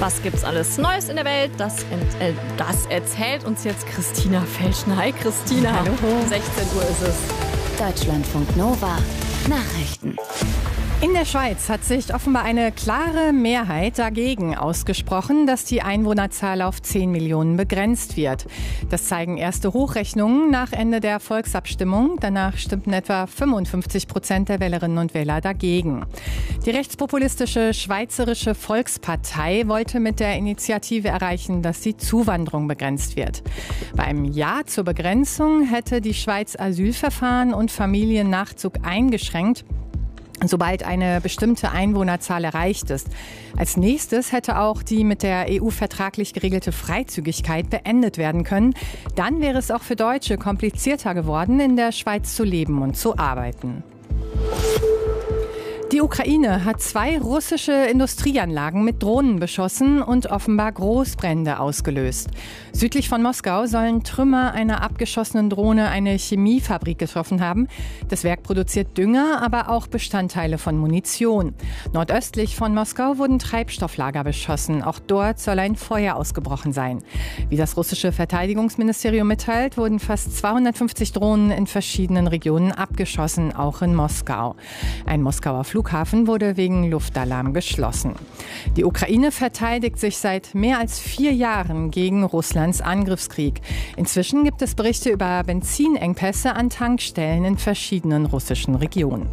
Was gibt's alles Neues in der Welt? Das erzählt uns jetzt Christina Felschner. Hi Christina. Hallo. 16 Uhr ist es. Deutschlandfunk Nova. Nachrichten. In der Schweiz hat sich offenbar eine klare Mehrheit dagegen ausgesprochen, dass die Einwohnerzahl auf 10 Millionen begrenzt wird. Das zeigen erste Hochrechnungen nach Ende der Volksabstimmung. Danach stimmten etwa 55% der Wählerinnen und Wähler dagegen. Die rechtspopulistische Schweizerische Volkspartei wollte mit der Initiative erreichen, dass die Zuwanderung begrenzt wird. Bei einem Ja zur Begrenzung hätte die Schweiz Asylverfahren und Familiennachzug eingeschränkt, sobald eine bestimmte Einwohnerzahl erreicht ist. Als nächstes hätte auch die mit der EU vertraglich geregelte Freizügigkeit beendet werden können. Dann wäre es auch für Deutsche komplizierter geworden, in der Schweiz zu leben und zu arbeiten. Die Ukraine hat 2 russische Industrieanlagen mit Drohnen beschossen und offenbar Großbrände ausgelöst. Südlich von Moskau sollen Trümmer einer abgeschossenen Drohne eine Chemiefabrik getroffen haben. Das Werk produziert Dünger, aber auch Bestandteile von Munition. Nordöstlich von Moskau wurden Treibstofflager beschossen. Auch dort soll ein Feuer ausgebrochen sein. Wie das russische Verteidigungsministerium mitteilt, wurden fast 250 Drohnen in verschiedenen Regionen abgeschossen, auch in Moskau. Ein Moskauer Flughafen wurde wegen Luftalarm geschlossen. Die Ukraine verteidigt sich seit mehr als 4 Jahren gegen Russlands Angriffskrieg. Inzwischen gibt es Berichte über Benzinengpässe an Tankstellen in verschiedenen russischen Regionen.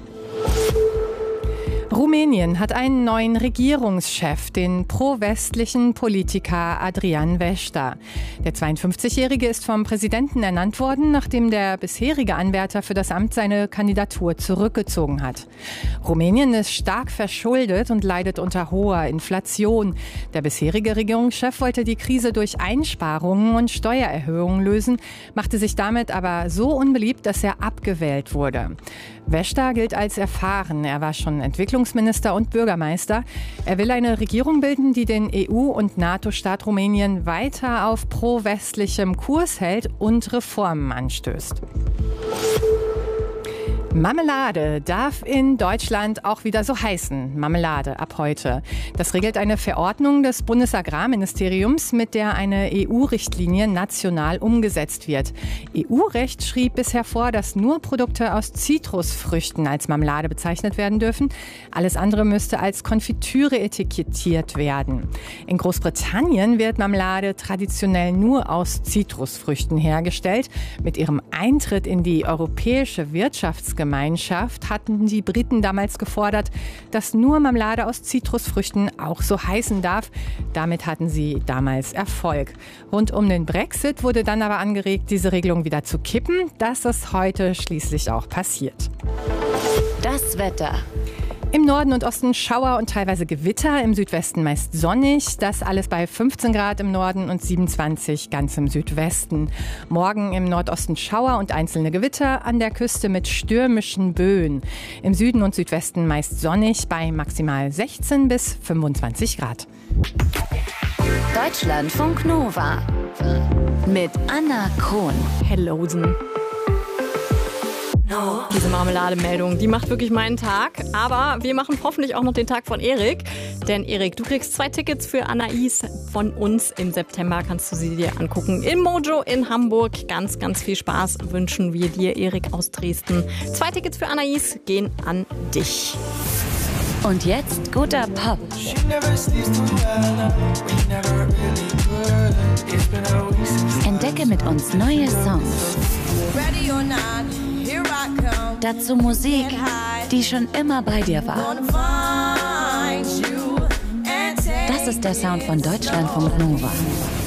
Rumänien hat einen neuen Regierungschef, den pro-westlichen Politiker Adrian Vesta. Der 52-Jährige ist vom Präsidenten ernannt worden, nachdem der bisherige Anwärter für das Amt seine Kandidatur zurückgezogen hat. Rumänien ist stark verschuldet und leidet unter hoher Inflation. Der bisherige Regierungschef wollte die Krise durch Einsparungen und Steuererhöhungen lösen, machte sich damit aber so unbeliebt, dass er abgewählt wurde. Vesta gilt als erfahren. Er war schon Entwicklungsminister und Bürgermeister. Er will eine Regierung bilden, die den EU- und NATO-Staat Rumänien weiter auf pro-westlichem Kurs hält und Reformen anstößt. Marmelade darf in Deutschland auch wieder so heißen. Marmelade ab heute. Das regelt eine Verordnung des Bundesagrarministeriums, mit der eine EU-Richtlinie national umgesetzt wird. EU-Recht schrieb bisher vor, dass nur Produkte aus Zitrusfrüchten als Marmelade bezeichnet werden dürfen. Alles andere müsste als Konfitüre etikettiert werden. In Großbritannien wird Marmelade traditionell nur aus Zitrusfrüchten hergestellt. Mit ihrem Eintritt in die europäische Wirtschaftsgemeinschaft hatten die Briten damals gefordert, dass nur Marmelade aus Zitrusfrüchten auch so heißen darf. Damit hatten sie damals Erfolg. Rund um den Brexit wurde dann aber angeregt, diese Regelung wieder zu kippen. Das ist heute schließlich auch passiert. Das Wetter. Im Norden und Osten Schauer und teilweise Gewitter, im Südwesten meist sonnig. Das alles bei 15 Grad im Norden und 27 ganz im Südwesten. Morgen im Nordosten Schauer und einzelne Gewitter, an der Küste mit stürmischen Böen. Im Süden und Südwesten meist sonnig bei maximal 16 bis 25 Grad. Deutschlandfunk Nova mit Anna Krohn. Hellosen. Diese Marmelademeldung, die macht wirklich meinen Tag. Aber wir machen hoffentlich auch noch den Tag von Erik. Denn Erik, du kriegst 2 Tickets für Anais von uns. Im September kannst du sie dir angucken. Im Mojo in Hamburg. Ganz, ganz viel Spaß wünschen wir dir, Erik aus Dresden. 2 Tickets für Anais gehen an dich. Und jetzt guter Pop. Entdecke mit uns neue Songs. Dazu Musik, die schon immer bei dir war. Das ist der Sound von Deutschlandfunk Nova.